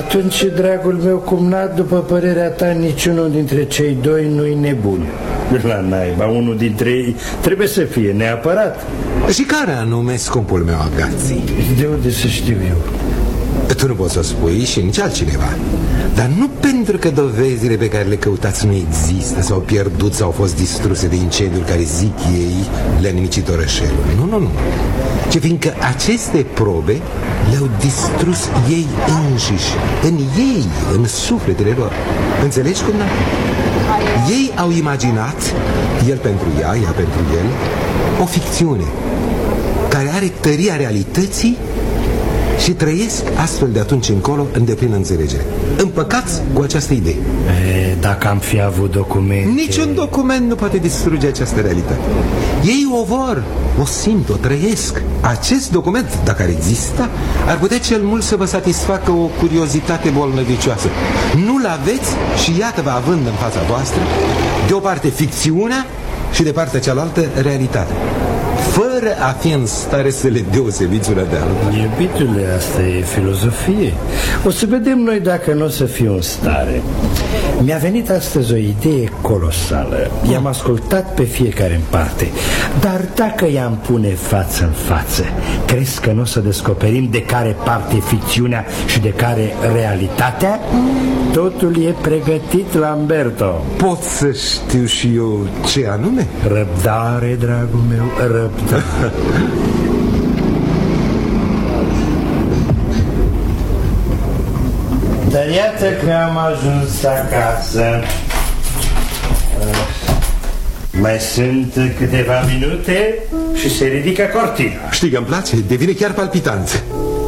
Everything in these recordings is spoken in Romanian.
Atunci, dragul meu cumnat, după părerea ta, niciunul dintre cei doi nu-i nebun. La naiba, unul dintre ei trebuie să fie neapărat. Și care anume scumpul meu, Agații? De unde să știu eu? Tu nu poți să o spui și nici altcineva. Dar nu pentru că dovezile pe care le căutați nu există, s-au pierdut sau au fost distruse de incendiul care, zic ei, le-a nimicit orășelul. Nu. Ci fiindcă aceste probe le-au distrus ei înșiși, în ei, în sufletele lor. Înțelegi cum? Ei au imaginat, el pentru ea pentru el, o ficțiune care are tăria realității și trăiesc astfel de atunci încolo în deplină înțelegere, împăcați cu această idee. Dacă am fi avut documente... Niciun document nu poate distruge această realitate. Ei o vor, o simt, o trăiesc. Acest document, dacă ar exista, ar putea cel mult să vă satisfacă o curiozitate bolnăvicioasă. Nu-l aveți și iată-vă având în fața voastră de o parte ficțiunea și de partea cealaltă realitatea, fără a fi în stare să le deosebiți una de alta. Iubitule, asta e filozofie. O să vedem noi dacă nu o să fiu în stare. Mi-a venit astăzi o idee colosală. I-am ascultat pe fiecare în parte. Dar dacă i-am pune față în față, crezi că nu o să descoperim de care parte e ficțiunea și de care realitatea? Totul e pregătit, Lamberto. Pot să știu și eu ce anume? Răbdare, dragul meu, răbdare. Dar iată că am ajuns acasă. Mai sunt câteva minute și se ridică cortina. Știi că îmi place, devine chiar palpitant.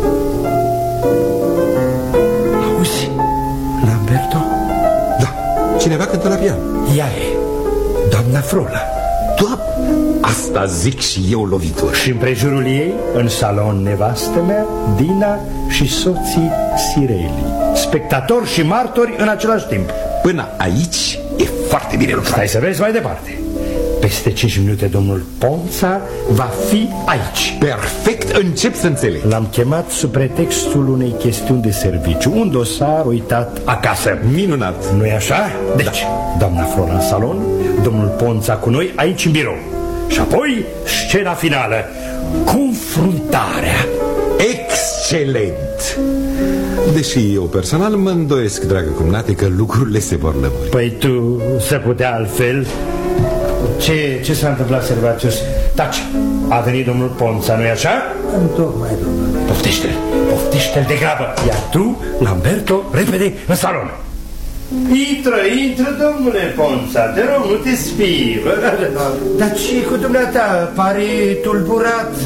Auzi, Lamberto? Da, cineva cântă la pian. Ea e, doamna Frola. Asta zic și eu, lovitor. Și în prejurul ei, în salon, nevastă mea, Dina și soții Sireli. Spectatori și martori în același timp. Până aici e foarte bine lucrat. Stai să vezi mai departe. Peste 5 minute domnul Ponța va fi aici. Perfect, încep să înțeleg. L-am chemat sub pretextul unei chestiuni de serviciu. Un dosar uitat acasă. Minunat. Nu-i așa? Deci, da. Doamna Flora în salon, domnul Ponța cu noi aici în birou. Și apoi scena finală, confruntarea. Excelent. Deși eu personal mă îndoiesc, dragă cumnate, că lucrurile se vor lămuri. Păi tu, să putea altfel. Ce s-a întâmplat, Servațius? Taci, a venit domnul Ponța, nu-i așa? Tocmai, domnule. Poftește-l de grabă. Iar tu, Lamberto, repede în salon. Intră, domnule Ponța, te rog, nu te spii. Dar ce cu dumneata? Pare tulburat.